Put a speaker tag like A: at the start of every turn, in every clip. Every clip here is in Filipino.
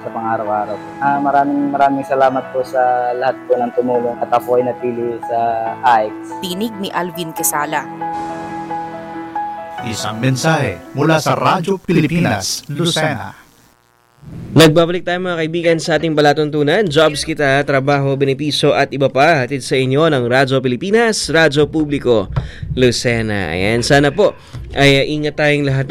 A: sa pang-araw-araw po. Maraming salamat po sa lahat po ng tumulong at ako ay napili sa AIX.
B: Tinig ni Alvin Quesala.
C: Isang mensahe mula sa Radyo Pilipinas, Lucena.
D: Nagbabalik tayo mga kaibigan sa ating palatuntunan. Jobs Kita, trabaho, benepisyo at iba pa hatid sa inyo ng Radyo Pilipinas, Radyo Publiko, Lucena. Ayan, sana po ay ingat tayong lahat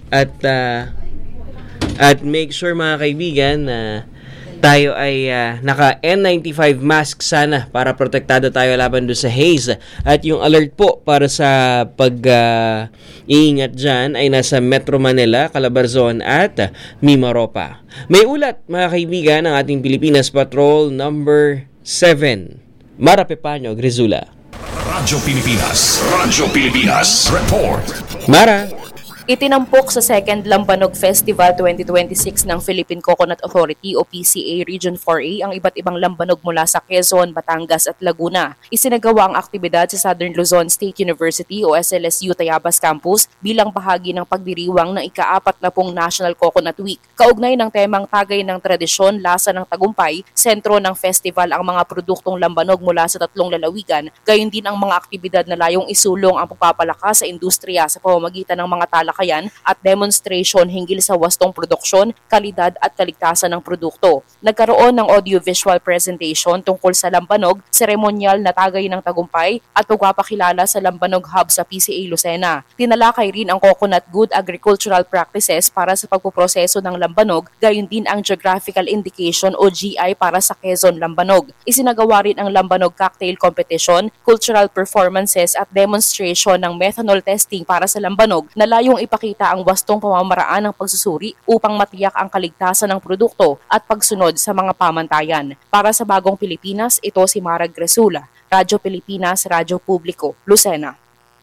D: at make sure mga kaibigan na tayo ay naka N95 mask sana para protektado tayo laban doon sa haze. At yung alert po para sa pag-iingat dyan ay nasa Metro Manila, Calabarzon at Mimaropa. May ulat mga kaibigan ng ating Pilipinas Patrol number 7. Mara Pepaño, Grizula.
C: Radyo Pilipinas, report.
D: Mara.
B: Itinampok sa Second Lambanog Festival 2026 ng Philippine Coconut Authority o PCA Region 4A ang iba't ibang lambanog mula sa Quezon, Batangas at Laguna. Isinagawa ang aktibidad sa Southern Luzon State University o SLSU Tayabas Campus bilang bahagi ng pagdiriwang ng ika-40 National Coconut Week. Kaugnay ng temang tagay ng tradisyon, lasa ng tagumpay, sentro ng festival ang mga produktong lambanog mula sa 3 lalawigan, gayon din ang mga aktibidad na layong isulong ang pagpapalakas sa industriya sa pamamagitan ng mga talakayan at demonstration hinggil sa wastong produksyon, kalidad at kaligtasan ng produkto. Nagkaroon ng audio-visual presentation tungkol sa lambanog, seremonyal na tagay ng tagumpay at pagpapakilala sa Lambanog Hub sa PCA Lucena. Tinalakay rin ang coconut good agricultural practices para sa pagpoproseso ng lambanog, gayon din ang geographical indication o GI para sa Quezon Lambanog. Isinagawa rin ang lambanog cocktail competition, cultural performances at demonstration ng methanol testing para sa lambanog na layong ipakita ang wastong pamamaraan ng pagsusuri upang matiyak ang kaligtasan ng produkto at pagsunod sa mga pamantayan. Para sa Bagong Pilipinas, ito si Mara Gresula, Radyo Pilipinas, Radyo Publiko, Lucena.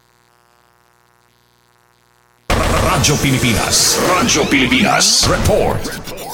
C: Radyo Pilipinas, report.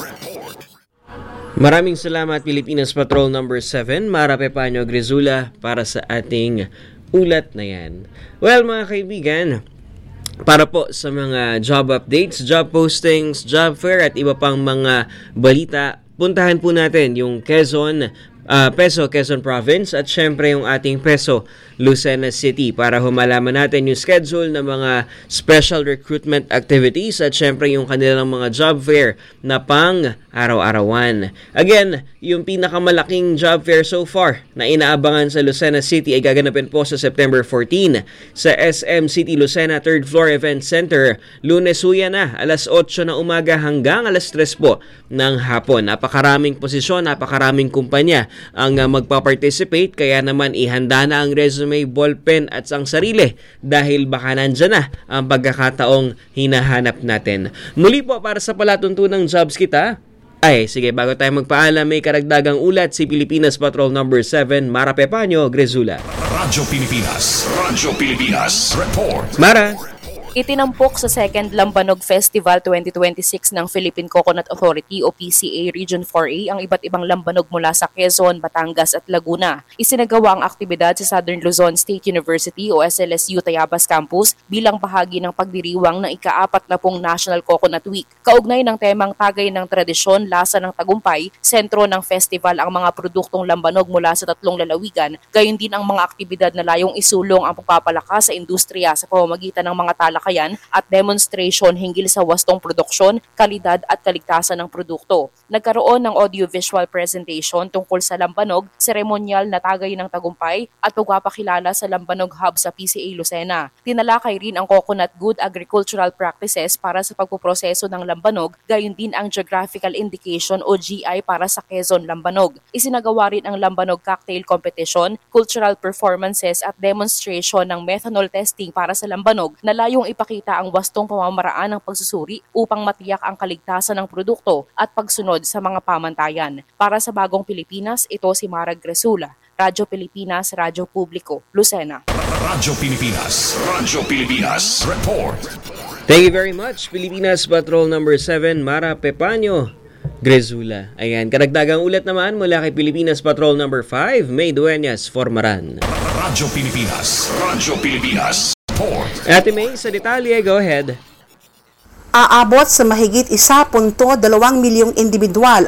D: Maraming salamat Pilipinas Patrol number 7, Mara Pepaño, Grizula, para sa ating ulat na yan. Well mga kaibigan, para po sa mga job updates, job postings, job fair at iba pang mga balita, puntahan po natin yung Quezon Province at syempre yung ating Peso Lucena City para humalaman natin yung schedule ng mga special recruitment activities at syempre yung kanilang mga job fair na pang araw-arawan. Again, yung pinakamalaking job fair so far na inaabangan sa Lucena City ay gaganapin po sa September 14 sa SM City Lucena 3rd Floor Event Center. Lunes huya na, alas 8 na umaga hanggang alas 3 po ng hapon. Napakaraming posisyon, napakaraming kumpanya ang magpa-participate, kaya naman ihanda na ang resume, ballpen at ang sarili dahil baka nandyan na ang pagkakataong hinahanap natin. Muli po para sa palatuntunang Jobs Kita. Sige, bago tayo magpaalam, may karagdagang ulat si Pilipinas Patrol number 7, Mara Pepaño, Grizula.
C: Radyo Pilipinas, report.
D: Mara.
B: Itinampok sa Second Lambanog Festival 2026 ng Philippine Coconut Authority o PCA Region 4A ang iba't ibang lambanog mula sa Quezon, Batangas at Laguna. Isinagawa ang aktibidad sa Southern Luzon State University o SLSU Tayabas Campus bilang bahagi ng pagdiriwang ng ika-40 National Coconut Week. Kaugnay ng temang tagay ng tradisyon, lasa ng tagumpay, sentro ng festival ang mga produktong lambanog mula sa 3 lalawigan, gayon din ang mga aktibidad na layong isulong ang pagpapalakas sa industriya sa pamamagitan ng mga talakayan at demonstration hinggil sa wastong produksyon, kalidad at kaligtasan ng produkto. Nagkaroon ng audio-visual presentation tungkol sa lambanog, seremonyal na tagay ng tagumpay at pagpapakilala sa Lambanog Hub sa PCA Lucena. Tinalakay rin ang coconut good agricultural practices para sa pagpoproseso ng lambanog, gayon din ang geographical indication o GI para sa Quezon Lambanog. Isinagawa rin ang lambanog cocktail competition, cultural performances at demonstration ng methanol testing para sa lambanog na layong ipakita ang wastong pamamaraan ng pagsusuri upang matiyak ang kaligtasan ng produkto at pagsunod sa mga pamantayan. Para sa Bagong Pilipinas, ito si Mara Gresula, Radyo Pilipinas, Radyo Publiko, Lucena.
C: Radyo Pilipinas, report.
D: Thank you very much, Pilipinas Patrol number 7, Mara Pepaño, Gresula. Ayan, karagdagang ulat naman mula kay Pilipinas Patrol number 5, May Dueñas, Formaran.
C: Radyo Pilipinas, report.
D: Ate May, sa detalye, go ahead.
E: Aabot sa mahigit 1.2 milyong individual